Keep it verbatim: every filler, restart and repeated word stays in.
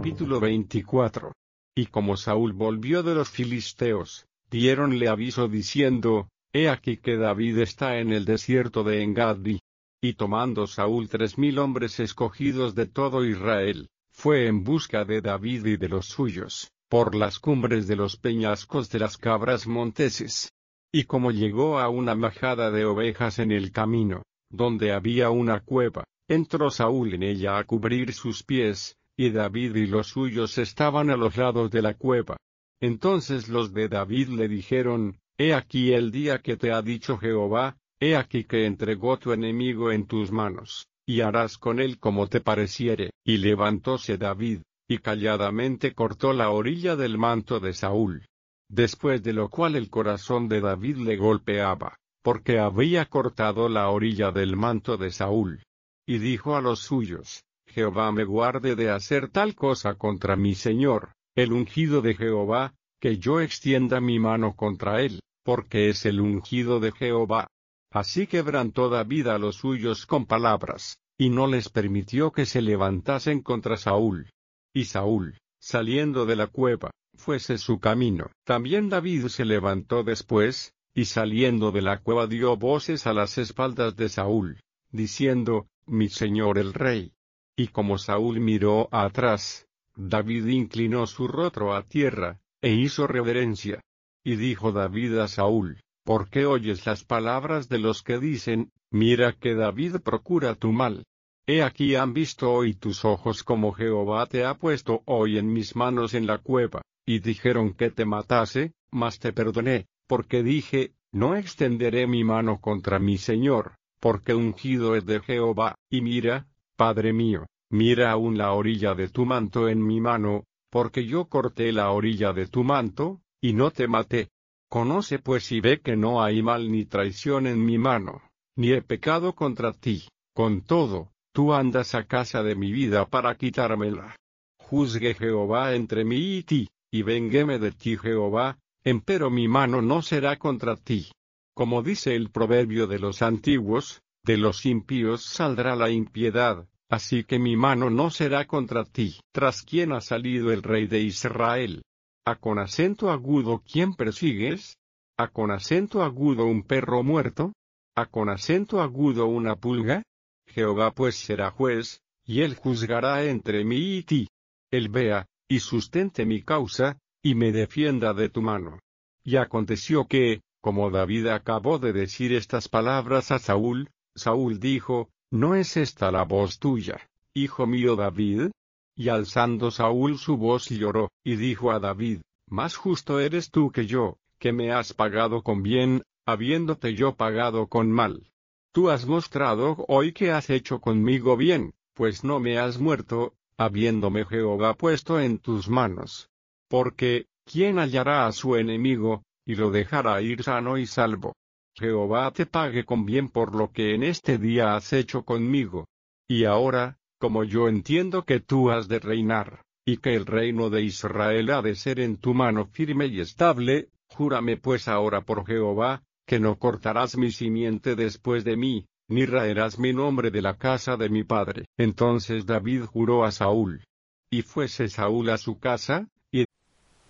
Capítulo veinticuatro. Y como Saúl volvió de los filisteos, diéronle aviso diciendo: He aquí que David está en el desierto de En-Gadi. Y tomando Saúl tres mil hombres escogidos de todo Israel, fue en busca de David y de los suyos, por las cumbres de los peñascos de las cabras monteses. Y como llegó a una majada de ovejas en el camino, donde había una cueva, entró Saúl en ella a cubrir sus pies, y David y los suyos estaban a los lados de la cueva. Entonces los de David le dijeron: He aquí el día que te ha dicho Jehová, he aquí que entregó tu enemigo en tus manos, y harás con él como te pareciere. Y levantóse David, y calladamente cortó la orilla del manto de Saúl. Después de lo cual el corazón de David le golpeaba, porque había cortado la orilla del manto de Saúl. Y dijo a los suyos: Jehová me guarde de hacer tal cosa contra mi señor, el ungido de Jehová, que yo extienda mi mano contra él, porque es el ungido de Jehová. Así quebrantó David a los suyos con palabras, y no les permitió que se levantasen contra Saúl. Y Saúl, saliendo de la cueva, fuese su camino. También David se levantó después, y saliendo de la cueva dio voces a las espaldas de Saúl, diciendo: Mi señor el rey. Y como Saúl miró atrás, David inclinó su rostro a tierra, e hizo reverencia. Y dijo David a Saúl: ¿Por qué oyes las palabras de los que dicen: Mira que David procura tu mal? He aquí han visto hoy tus ojos como Jehová te ha puesto hoy en mis manos en la cueva, y dijeron que te matase, mas te perdoné, porque dije: No extenderé mi mano contra mi señor, porque ungido es de Jehová. Y mira, Padre mío, mira aún la orilla de tu manto en mi mano, porque yo corté la orilla de tu manto, y no te maté. Conoce pues y ve que no hay mal ni traición en mi mano, ni he pecado contra ti. Con todo, tú andas a casa de mi vida para quitármela. Juzgue Jehová entre mí y ti, y venguéme de ti Jehová, empero mi mano no será contra ti. Como dice el proverbio de los antiguos: de los impíos saldrá la impiedad, así que mi mano no será contra ti. ¿Tras quién ha salido el rey de Israel? ¿A con acento agudo quién persigues? ¿A con acento agudo un perro muerto? ¿A con acento agudo una pulga? Jehová pues será juez, y él juzgará entre mí y ti. Él vea, y sustente mi causa, y me defienda de tu mano. Y aconteció que, como David acabó de decir estas palabras a Saúl, Saúl dijo: ¿No es esta la voz tuya, hijo mío David? Y alzando Saúl su voz lloró, y dijo a David: Más justo eres tú que yo, que me has pagado con bien, habiéndote yo pagado con mal. Tú has mostrado hoy que has hecho conmigo bien, pues no me has muerto, habiéndome Jehová puesto en tus manos. Porque, ¿quién hallará a su enemigo, y lo dejará ir sano y salvo? Jehová te pague con bien por lo que en este día has hecho conmigo. Y ahora, como yo entiendo que tú has de reinar, y que el reino de Israel ha de ser en tu mano firme y estable, júrame pues ahora por Jehová, que no cortarás mi simiente después de mí, ni raerás mi nombre de la casa de mi padre. Entonces David juró a Saúl. Y fuese Saúl a su casa,